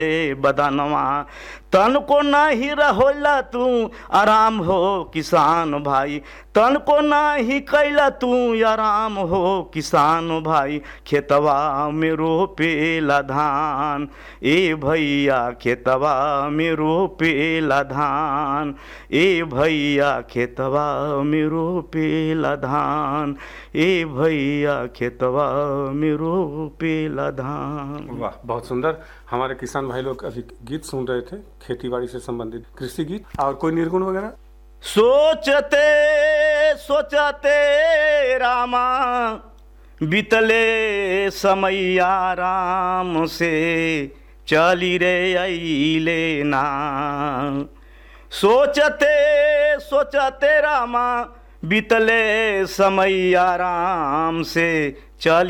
बदनवा तन को नाही रहोला तू आराम हो किसान भाई, तन को नाही कैला तू आराम हो किसान भाई। खेतवा में रोपेला धान ए भैया, खेतवा में रोपेला धान ए भैया, खेतवा में रोपेला धान ए भैया, खेतवा में रोपेला धान। वाह, बहुत सुंदर। हमारे किसान भाई लोग अभी गीत सुन रहे थे खेतीबाड़ी से संबंधित कृषि गीत। और कोई निर्गुण वगैरह? सोचते सोचते रामा बीतले समैया राम से चली रे अइले ना। सोचते सोचते रामा बीतले समैया राम से चली